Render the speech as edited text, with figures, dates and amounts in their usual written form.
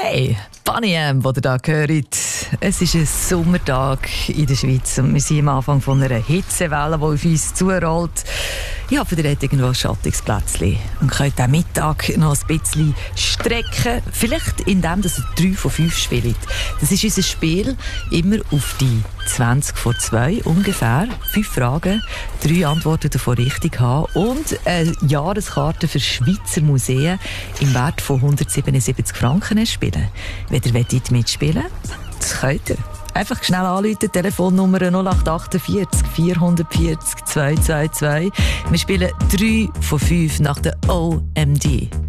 Hey, Bunny M, den ihr da hört. Es ist ein Sommertag in der Schweiz und wir sind am Anfang von einer Hitzewelle, die auf uns zurollt. Ich hoffe, ihr habt irgendwo ein schattiges Plätzchen und könnt am Mittag noch ein bisschen strecken. Vielleicht indem ihr 3 von 5 spielt. Das ist unser Spiel, immer auf die 20 vor 2 ungefähr. 5 Fragen, 3 Antworten davon richtig haben und eine Jahreskarte für Schweizer Museen im Wert von 177 Franken spielen. Wenn ihr mitspielen wollt, das könnt ihr. Einfach schnell anrufen, Telefonnummer 0848 440 222. Wir spielen 3 von 5 nach der OMD.